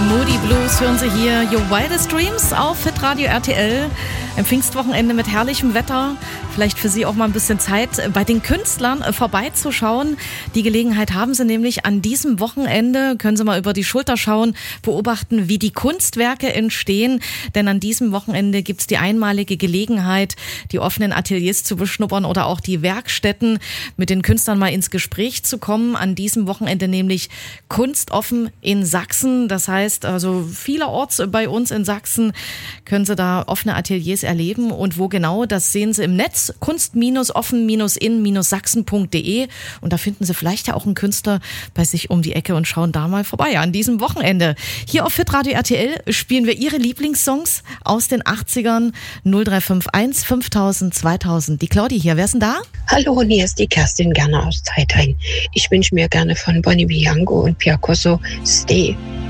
Moody Blues hören Sie hier. Your Wildest Dreams auf Hitradio RTL. Im Pfingstwochenende mit herrlichem Wetter. Vielleicht für Sie auch mal ein bisschen Zeit, bei den Künstlern vorbeizuschauen. Die Gelegenheit haben Sie nämlich an diesem Wochenende. Können Sie mal über die Schulter schauen, beobachten, wie die Kunstwerke entstehen. Denn an diesem Wochenende gibt es die einmalige Gelegenheit, die offenen Ateliers zu beschnuppern oder auch die Werkstätten, mit den Künstlern mal ins Gespräch zu kommen. An diesem Wochenende nämlich Kunstoffen in Sachsen. Das heißt, also vielerorts bei uns in Sachsen können Sie da offene Ateliers erleben. Und wo genau, das sehen Sie im Netz, kunst-offen-in-sachsen.de. Und da finden Sie vielleicht ja auch einen Künstler bei sich um die Ecke und schauen da mal vorbei an diesem Wochenende. Hier auf Hitradio RTL spielen wir Ihre Lieblingssongs aus den 80ern. 0351 5000 2000. Die Claudi hier, wer ist denn da? Hallo, hier ist die Kerstin Gerner aus Zeitheim. Ich wünsche mir gerne von Bonnie Bianco und Piacoso Stay.